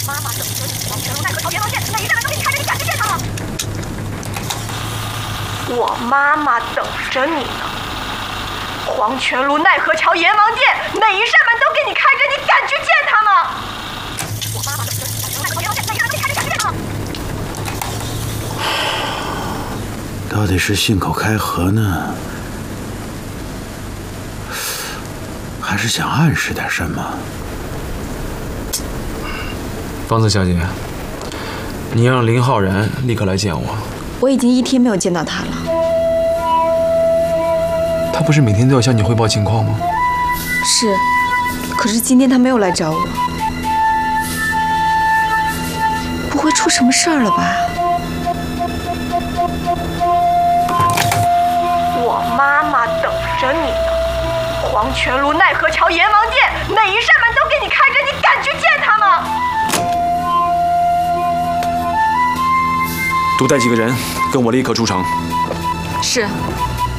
妈妈等着你，黄泉路奈何桥阎王殿，每一扇门都给你开着，你赶去见他吗？我妈妈等着你呢。黄泉路奈何桥阎王殿，每一扇门都给你开着，你敢去见他吗？我妈妈等着你，黄泉路奈何桥阎王殿，每一扇门都给你开着，你敢去见他吗？ 到底是信口开河呢，还是想暗示点什么？ 方子小姐，你让林浩然立刻来见我。 我已经1天没有见到他了。 他不是每天都要向你汇报情况吗？ 是，可是今天他没有来找我。不会出什么事儿了吧？ 我妈妈等着你呢。黄泉路奈何桥阎王殿，每一扇门都给你开着，你敢去见他吗？ 多带几个人跟我立刻出城。 是。